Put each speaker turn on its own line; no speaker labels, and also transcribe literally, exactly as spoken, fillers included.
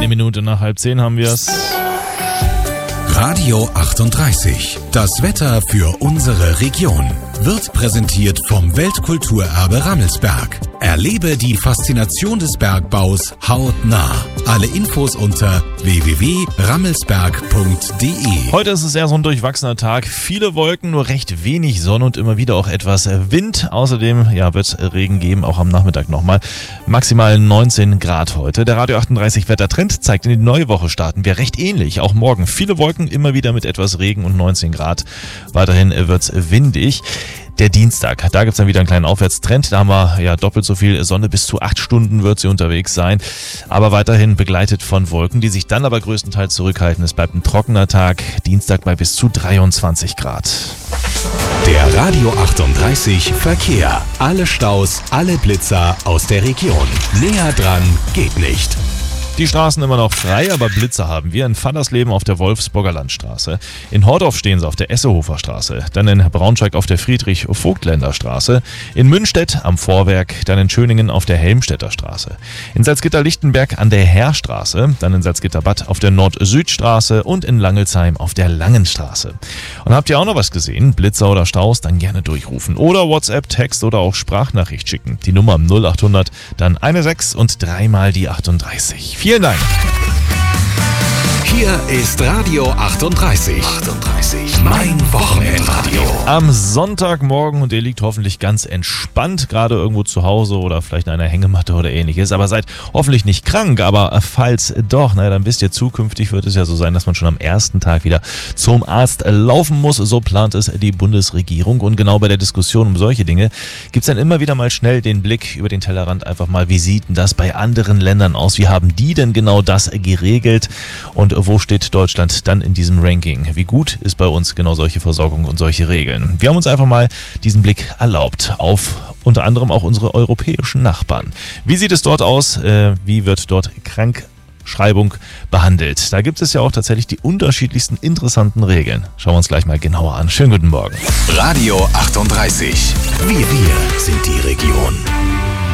Minute nach halb zehn haben wir es.
Radio achtunddreißig. Das Wetter für unsere Region wird präsentiert vom Weltkulturerbe Rammelsberg. Erlebe die Faszination des Bergbaus hautnah. Alle Infos unter w w w punkt rammelsberg punkt d e.
Heute ist es eher so ein durchwachsener Tag. Viele Wolken, nur recht wenig Sonne und immer wieder auch etwas Wind. Außerdem ja, wird es Regen geben, auch am Nachmittag nochmal. Maximal neunzehn Grad heute. Der Radio achtunddreißig Wettertrend zeigt, in die neue Woche starten wir recht ähnlich. Auch morgen viele Wolken, immer wieder mit etwas Regen und neunzehn Grad. Weiterhin wird es windig. Der Dienstag, da gibt es dann wieder einen kleinen Aufwärtstrend. Da haben wir ja doppelt so viel Sonne, bis zu acht Stunden wird sie unterwegs sein. Aber weiterhin begleitet von Wolken, die sich dann aber größtenteils zurückhalten. Es bleibt ein trockener Tag, Dienstag bei bis zu dreiundzwanzig Grad.
Der Radio achtunddreißig Verkehr. Alle Staus, alle Blitzer aus der Region. Näher dran geht nicht.
Die Straßen immer noch frei, aber Blitzer haben wir in Vandersleben auf der Wolfsburger Landstraße. In Hordorf stehen sie auf der Essehofer Straße, dann in Braunschweig auf der Friedrich-Vogtländer Straße, in Münstedt am Vorwerk, dann in Schöningen auf der Helmstedter Straße, in Salzgitter-Lichtenberg an der Heerstraße, dann in Salzgitter-Bad auf der Nord-Süd-Straße und in Langelsheim auf der Langenstraße. Und habt ihr auch noch was gesehen? Blitzer oder Staus? Dann gerne durchrufen oder WhatsApp, Text oder auch Sprachnachricht schicken. Die Nummer null achthundert, dann eine sechs und dreimal die achtunddreißig. Vielen Dank.
Hier ist Radio achtunddreißig. achtunddreißig. Mein Wochenendradio.
Am Sonntagmorgen und ihr liegt hoffentlich ganz entspannt, gerade irgendwo zu Hause oder vielleicht in einer Hängematte oder ähnliches. Aber seid hoffentlich nicht krank. Aber falls doch, na, dann wisst ihr, zukünftig wird es ja so sein, dass man schon am ersten Tag wieder zum Arzt laufen muss. So plant es die Bundesregierung. Und genau bei der Diskussion um solche Dinge gibt es dann immer wieder mal schnell den Blick über den Tellerrand einfach mal, wie sieht denn das bei anderen Ländern aus? Wie haben die denn genau das geregelt? Und wo steht Deutschland dann in diesem Ranking? Wie gut ist bei uns genau solche Versorgung und solche Regeln? Wir haben uns einfach mal diesen Blick erlaubt auf unter anderem auch unsere europäischen Nachbarn. Wie sieht es dort aus? Äh, wie wird dort Krankschreibung behandelt? Da gibt es ja auch tatsächlich die unterschiedlichsten interessanten Regeln. Schauen wir uns gleich mal genauer an. Schönen guten Morgen.
Radio achtunddreißig. Wir, wir sind die Region.